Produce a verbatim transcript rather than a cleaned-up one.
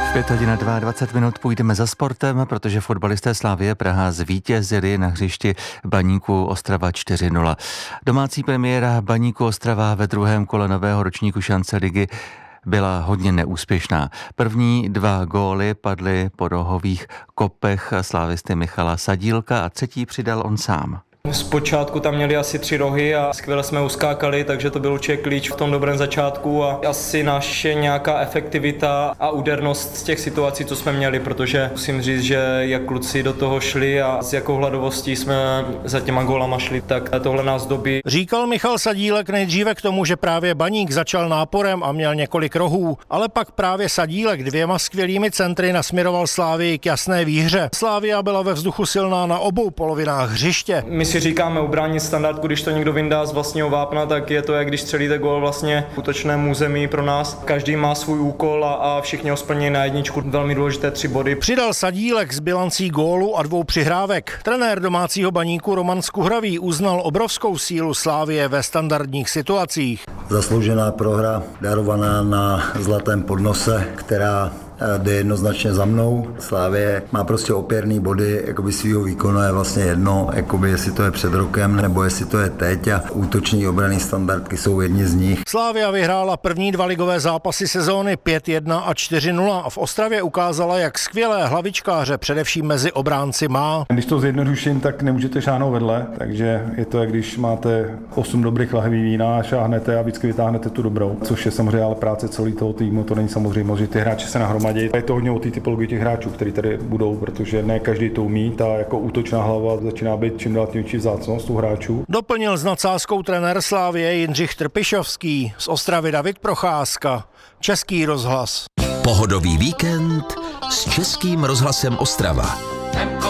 pět hodin a dvacet dva minut půjdeme za sportem, protože fotbalisté Slavie Praha zvítězili na hřišti Baníku Ostrava čtyři nula. Domácí premiéra Baníku Ostrava ve druhém kole nového ročníku šance ligy byla hodně neúspěšná. První dva góly padly po rohových kopech slávisty Michala Sadílka a třetí přidal on sám. Zpočátku tam měli asi tři rohy a skvěle jsme uskákali, takže to byl určitě klíč v tom dobrém začátku a asi naše nějaká efektivita a údernost z těch situací, co jsme měli, protože musím říct, že jak kluci do toho šli a s jakou hladovostí jsme za těma gólama šli, tak tohle nás dobí. Říkal Michal Sadílek nejdříve k tomu, že právě Baník začal náporem a měl několik rohů, ale pak právě Sadílek dvěma skvělými centry nasměroval Slávii k jasné výhře. Slávia byla ve vzduchu silná na obou polovinách hřiště. My si říkáme ubránit standardku, když to někdo vyndá z vlastního vápna, tak je to, jak když střelíte gól vlastně v útočném území pro nás. Každý má svůj úkol a, a všichni ho splní na jedničku. Velmi důležité tři body. Přidal Sadílek s bilancí gólu a dvou přihrávek. Trenér domácího Baníku Roman Skuhravý uznal obrovskou sílu Slávie ve standardních situacích. Zasloužená prohra, darovaná na zlatém podnose, která jde jednoznačně za mnou. Slávie má prostě opěrný body jakoby svýho výkonu, je vlastně jedno, jakoby jestli to je před rokem nebo jestli to je teď a útoční obranný standardky jsou jedni z nich. Slávia vyhrála první dva ligové zápasy sezóny pět jedna a čtyři nula a v Ostravě ukázala, jak skvělé hlavičkáře především mezi obránci má. Když to zjednoduším, tak nemůžete šáhnout vedle, takže je to, jak když máte osm dobrých lahví vína a šáhnete a vždycky vytáhnete tu dobrou, což je samozřejmě ale práce celý toho týmu, to není samozřejmě, že ty hráči se nahromadí. Je to hodně o té typologii těch hráčů, kteří tady budou, protože ne každý to umí. Ta jako útočná hlava začíná být čím dál tím větší vzácnost u hráčů. Doplnil s nadsázkou trenér Slávie Jindřich Trpišovský, z Ostravy David Procházka, Český rozhlas. Pohodový víkend s Českým rozhlasem Ostrava.